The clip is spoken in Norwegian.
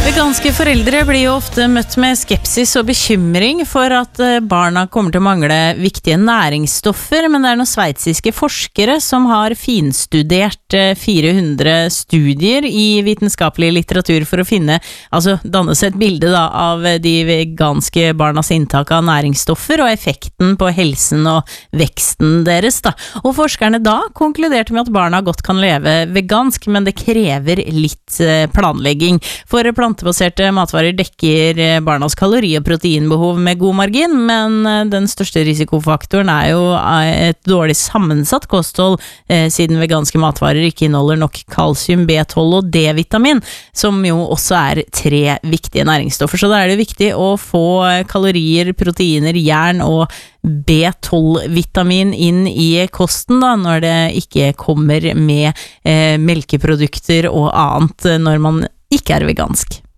Veganske foreldre blir jo ofte møtt med skepsis og bekymring for at barna kommer til å mangle viktige næringsstoffer, men det noen sveitsiske forskere som har finstudert 400 studier i vitenskapelig litteratur for å danne seg et bilde av de veganske barnas inntak av næringsstoffer og effekten på helsen og veksten deres. Og forskerne da konkluderte med at barna godt kan leve vegansk, men det krever litt planlegging. For plantebaserte matvarer dekker barnas kalori- og proteinbehov med god margin, men den største risikofaktoren jo et dårlig sammensatt kosthold, siden veganske matvarer ikke inneholder nok kalsium, B12 og D-vitamin, som jo også 3 viktige næringsstoffer. Så da det viktig å få kalorier, proteiner, jern og B12-vitamin inn i kosten da, når det ikke kommer med melkeprodukter og annet når man ikke vegansk.